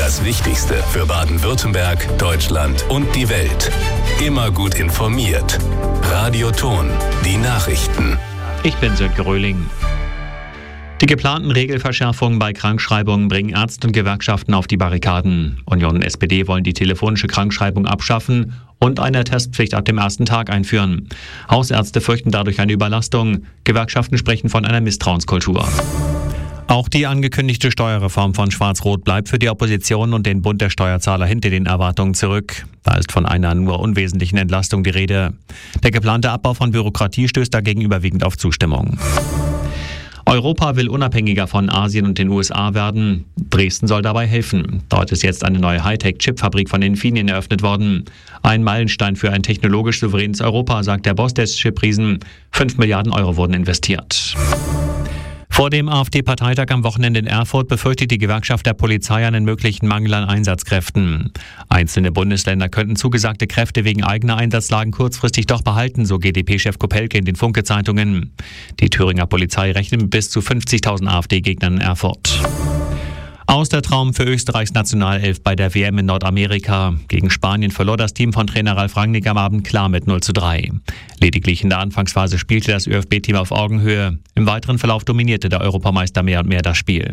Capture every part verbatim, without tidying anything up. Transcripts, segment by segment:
Das Wichtigste für Baden-Württemberg, Deutschland und die Welt. Immer gut informiert. Radio Thon, die Nachrichten. Ich bin Sönke Röhling. Die geplanten Regelverschärfungen bei Krankschreibungen bringen Ärzte und Gewerkschaften auf die Barrikaden. Union und S P D wollen die telefonische Krankschreibung abschaffen und eine Testpflicht ab dem ersten Tag einführen. Hausärzte fürchten dadurch eine Überlastung. Gewerkschaften sprechen von einer Misstrauenskultur. Auch die angekündigte Steuerreform von Schwarz-Rot bleibt für die Opposition und den Bund der Steuerzahler hinter den Erwartungen zurück. Da ist von einer nur unwesentlichen Entlastung die Rede. Der geplante Abbau von Bürokratie stößt dagegen überwiegend auf Zustimmung. Europa will unabhängiger von Asien und den U S A werden. Dresden soll dabei helfen. Dort ist jetzt eine neue Hightech-Chipfabrik von Infineon eröffnet worden. Ein Meilenstein für ein technologisch souveränes Europa, sagt der Boss des Chipriesen. Fünf Milliarden Euro wurden investiert. Vor dem AfD-Parteitag am Wochenende in Erfurt befürchtet die Gewerkschaft der Polizei einen möglichen Mangel an Einsatzkräften. Einzelne Bundesländer könnten zugesagte Kräfte wegen eigener Einsatzlagen kurzfristig doch behalten, so G d P-Chef Kopelke in den Funke-Zeitungen. Die Thüringer Polizei rechnet mit bis zu fünfzigtausend AfD-Gegnern in Erfurt. Aus der Traum für Österreichs Nationalelf bei der W M in Nordamerika. Gegen Spanien verlor das Team von Trainer Ralf Rangnick am Abend klar mit null zu drei. Lediglich in der Anfangsphase spielte das Ö F B-Team auf Augenhöhe. Im weiteren Verlauf dominierte der Europameister mehr und mehr das Spiel.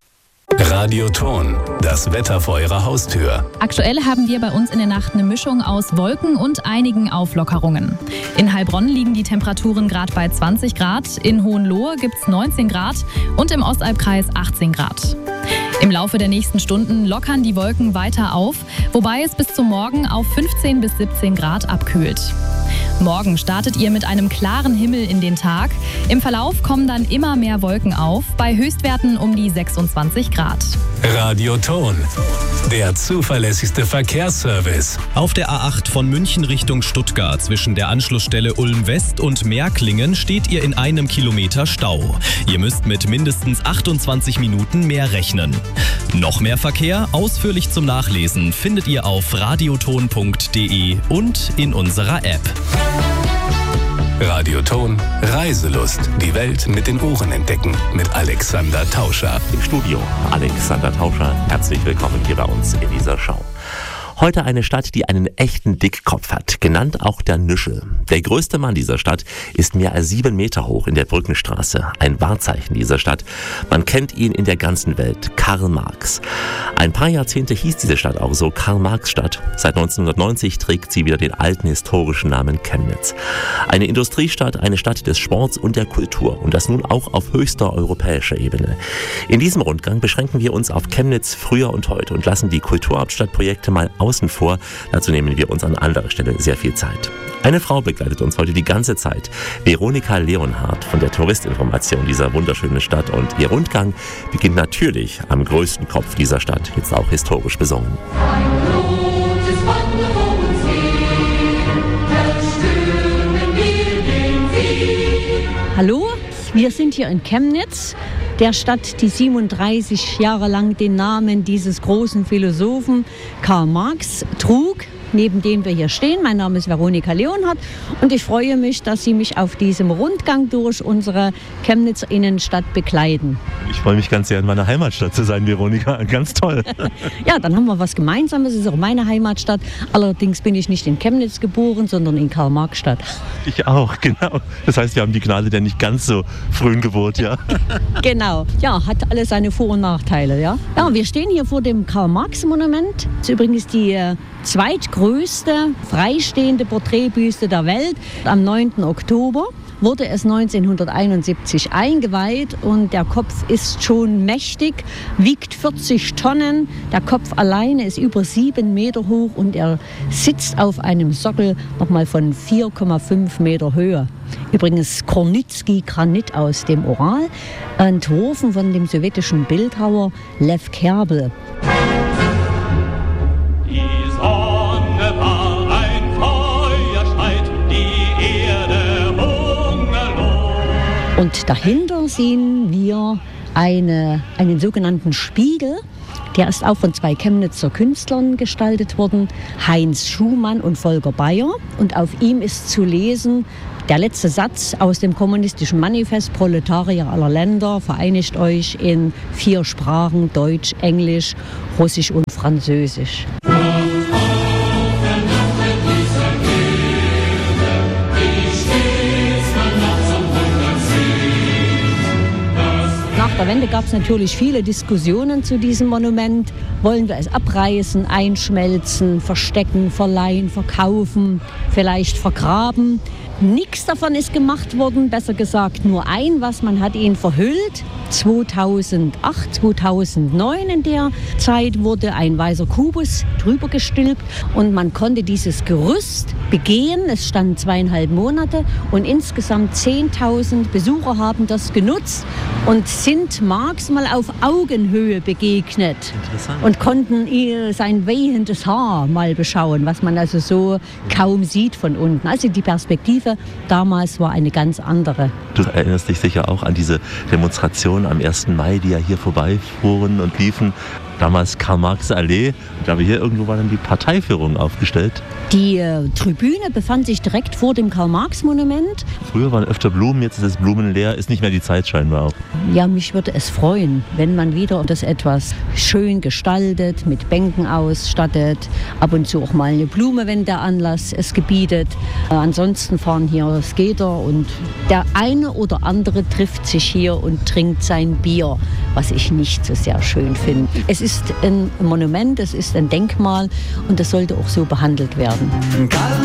Radio Thon, das Wetter vor Ihrer Haustür. Aktuell haben wir bei uns in der Nacht eine Mischung aus Wolken und einigen Auflockerungen. In Heilbronn liegen die Temperaturen gerade bei zwanzig Grad, in Hohenlohe gibt es neunzehn Grad und im Ostalbkreis achtzehn Grad. Im Laufe der nächsten Stunden lockern die Wolken weiter auf, wobei es bis zum Morgen auf fünfzehn bis siebzehn Grad abkühlt. Morgen startet ihr mit einem klaren Himmel in den Tag. Im Verlauf kommen dann immer mehr Wolken auf, bei Höchstwerten um die sechsundzwanzig Grad. Radio Thon, der zuverlässigste Verkehrsservice. Auf der A acht von München Richtung Stuttgart zwischen der Anschlussstelle Ulm West und Märklingen steht ihr in einem Kilometer Stau. Ihr müsst mit mindestens achtundzwanzig Minuten mehr rechnen. Noch mehr Verkehr, ausführlich zum Nachlesen, findet ihr auf radioton punkt de und in unserer App. Radio Thon, Reiselust. Die Welt mit den Ohren entdecken. Mit Alexander Tauscher. Im Studio Alexander Tauscher. Herzlich willkommen hier bei uns in dieser Show. Heute eine Stadt, die einen echten Dickkopf hat, genannt auch der Nüschel. Der größte Mann dieser Stadt ist mehr als sieben Meter hoch in der Brückenstraße. Ein Wahrzeichen dieser Stadt. Man kennt ihn in der ganzen Welt, Karl Marx. Ein paar Jahrzehnte hieß diese Stadt auch so, Karl-Marx-Stadt. Seit neunzehnhundertneunzig trägt sie wieder den alten historischen Namen Chemnitz. Eine Industriestadt, eine Stadt des Sports und der Kultur. Und das nun auch auf höchster europäischer Ebene. In diesem Rundgang beschränken wir uns auf Chemnitz früher und heute und lassen die Kulturhauptstadtprojekte mal außen vor. Dazu nehmen wir uns an anderer Stelle sehr viel Zeit. Eine Frau begleitet uns heute die ganze Zeit. Veronika Leonhardt von der Touristinformation dieser wunderschönen Stadt. Und ihr Rundgang beginnt natürlich am größten Kopf dieser Stadt, jetzt auch historisch besungen. Hallo, wir sind hier in Chemnitz, der Stadt, die siebenunddreißig Jahre lang den Namen dieses großen Philosophen Karl Marx trug, neben dem wir hier stehen. Mein Name ist Veronika Leonhardt und ich freue mich, dass Sie mich auf diesem Rundgang durch unsere Chemnitzer Innenstadt begleiten. Ich freue mich ganz sehr, in meiner Heimatstadt zu sein, Veronika. Ganz toll. Ja, dann haben wir was Gemeinsames. Es ist auch meine Heimatstadt. Allerdings bin ich nicht in Chemnitz geboren, sondern in Karl-Marx-Stadt. Ich auch, genau. Das heißt, wir haben die Gnade der nicht ganz so frühen Geburt, ja? Genau. Ja, hat alles seine Vor- und Nachteile, ja. Ja, wir stehen hier vor dem Karl-Marx-Monument. Das ist übrigens die äh, zweitgrößte freistehende Porträtbüste der Welt. Am neunten Oktober wurde es neunzehnhunderteinundsiebzig eingeweiht und der Kopf ist schon mächtig, wiegt vierzig Tonnen. Der Kopf alleine ist über sieben Meter hoch und er sitzt auf einem Sockel nochmal von vier Komma fünf Meter Höhe. Übrigens Kornitzki-Granit aus dem Ural, entworfen von dem sowjetischen Bildhauer Lev Kerbel. Und dahinter sehen wir eine, einen sogenannten Spiegel. Der ist auch von zwei Chemnitzer Künstlern gestaltet worden, Heinz Schumann und Volker Bayer. Und auf ihm ist zu lesen der letzte Satz aus dem kommunistischen Manifest: Proletarier aller Länder, vereinigt euch in vier Sprachen: Deutsch, Englisch, Russisch und Französisch. Nach der Wende gab es natürlich viele Diskussionen zu diesem Monument. Wollen wir es abreißen, einschmelzen, verstecken, verleihen, verkaufen, vielleicht vergraben? Nichts davon ist gemacht worden, besser gesagt nur ein, was man hat ihn verhüllt. zweitausendacht, zweitausendneun in der Zeit wurde ein weißer Kubus drüber gestülpt und man konnte dieses Gerüst begehen. Es stand zweieinhalb Monate und insgesamt zehntausend Besucher haben das genutzt und sind Marx mal auf Augenhöhe begegnet und konnten ihr sein wehendes Haar mal beschauen, was man also so kaum sieht von unten. Also die Perspektive damals war eine ganz andere. Du erinnerst dich sicher auch an diese Demonstration am ersten Mai, die ja hier vorbeifuhren und liefen. Damals Karl-Marx-Allee. Ich glaube, hier irgendwo war dann die Parteiführung aufgestellt. Die äh, Tribüne befand sich direkt vor dem Karl-Marx-Monument. Früher waren öfter Blumen, jetzt ist es blumenleer. Ist nicht mehr die Zeit scheinbar auch. Ja, mich würde es freuen, wenn man wieder das etwas schön gestaltet, mit Bänken ausstattet. Ab und zu auch mal eine Blume, wenn der Anlass es gebietet. Äh, ansonsten fahren hier Skater und der eine oder andere trifft sich hier und trinkt sein Bier, was ich nicht so sehr schön finde. Es ist ein Monument, es ist ein Denkmal und das sollte auch so behandelt werden. Karl